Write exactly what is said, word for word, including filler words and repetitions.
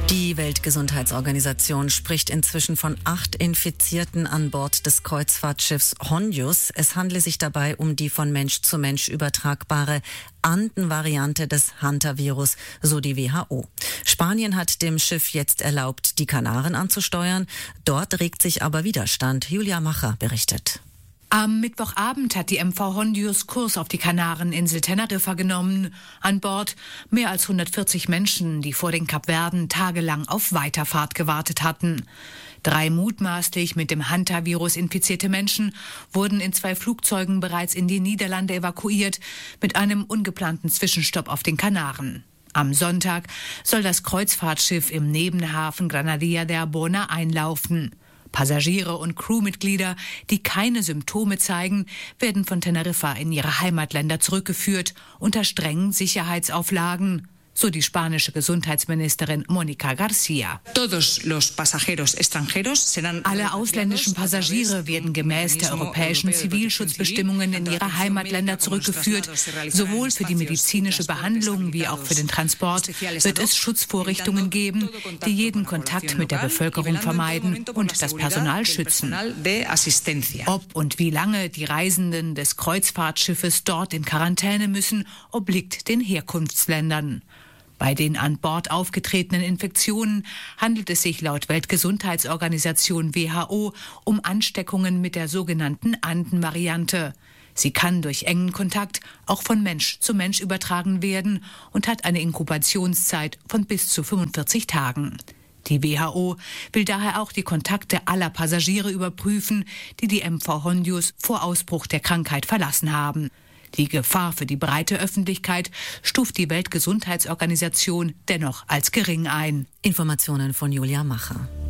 Die Weltgesundheitsorganisation spricht inzwischen von acht Infizierten an Bord des Kreuzfahrtschiffs Hondius. Es handle sich dabei um die von Mensch zu Mensch übertragbare Anden-Variante des Hantavirus, so die W H O. Spanien hat dem Schiff jetzt erlaubt, die Kanaren anzusteuern. Dort regt sich aber Widerstand. Julia Macher berichtet. Am Mittwochabend hat die M V Hondius Kurs auf die Kanareninsel Teneriffa genommen. An Bord mehr als hundertvierzig Menschen, die vor den Kapverden tagelang auf Weiterfahrt gewartet hatten. Drei mutmaßlich mit dem Hantavirus infizierte Menschen wurden in zwei Flugzeugen bereits in die Niederlande evakuiert, mit einem ungeplanten Zwischenstopp auf den Kanaren. Am Sonntag soll das Kreuzfahrtschiff im Nebenhafen Granadilla de Arbona einlaufen. Passagiere und Crewmitglieder, die keine Symptome zeigen, werden von Teneriffa in ihre Heimatländer zurückgeführt unter strengen Sicherheitsauflagen, so die spanische Gesundheitsministerin Mónica García. Alle ausländischen Passagiere werden gemäß der europäischen Zivilschutzbestimmungen in ihre Heimatländer zurückgeführt. Sowohl für die medizinische Behandlung wie auch für den Transport wird es Schutzvorrichtungen geben, die jeden Kontakt mit der Bevölkerung vermeiden und das Personal schützen. Ob und wie lange die Reisenden des Kreuzfahrtschiffes dort in Quarantäne müssen, obliegt den Herkunftsländern. Bei den an Bord aufgetretenen Infektionen handelt es sich laut Weltgesundheitsorganisation W H O um Ansteckungen mit der sogenannten Anden-Variante. Sie kann durch engen Kontakt auch von Mensch zu Mensch übertragen werden und hat eine Inkubationszeit von bis zu fünfundvierzig Tagen. Die W H O will daher auch die Kontakte aller Passagiere überprüfen, die die M V Hondius vor Ausbruch der Krankheit verlassen haben. Die Gefahr für die breite Öffentlichkeit stuft die Weltgesundheitsorganisation dennoch als gering ein. Informationen von Julia Macher.